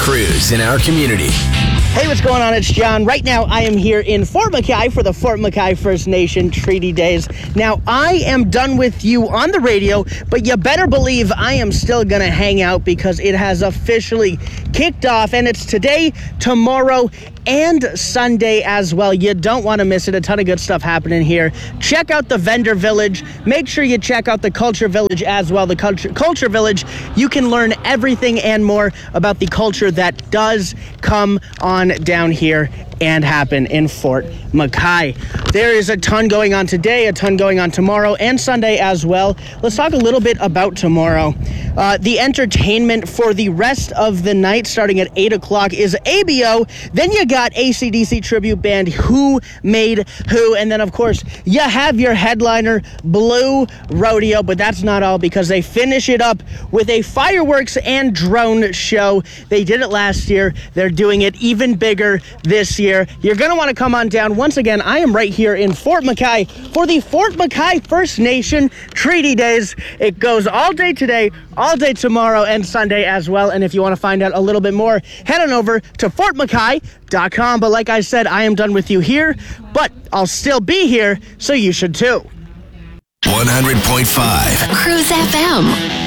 Cruz in our community. Hey, what's going on? It's John. Right now, I am here in Fort McKay for the Fort McKay First Nation Treaty Days. Now, I am done with you on the radio, but you better believe I am still going to hang out because it has officially kicked off, and it's today, tomorrow, and Sunday as well. You don't want to miss it. A ton of good stuff happening here. Check out the Vendor Village. Make sure you check out the Culture Village as well. The Culture Village, you can learn everything and more about the culture that does come on down here and happen in Fort McKay. There is a ton going on today, a ton going on tomorrow and Sunday as well. Let's talk a little bit about tomorrow. The entertainment for the rest of the night, starting at 8 o'clock, is ABO. Then you got AC/DC tribute band Who Made Who. And then, of course, you have your headliner, Blue Rodeo. But that's not all, because they finish it up with a fireworks and drone show. They did it last year. They're doing it even bigger this year. You're going to want to come on down. Once again, I am right here in Fort McKay for the Fort McKay First Nation Treaty Days. It goes all day today, all day tomorrow, and Sunday as well. And if you want to find out a little bit more, head on over to fortmckay.com. But like I said, I am done with you here, but I'll still be here, so you should too. 100.5 Cruz FM.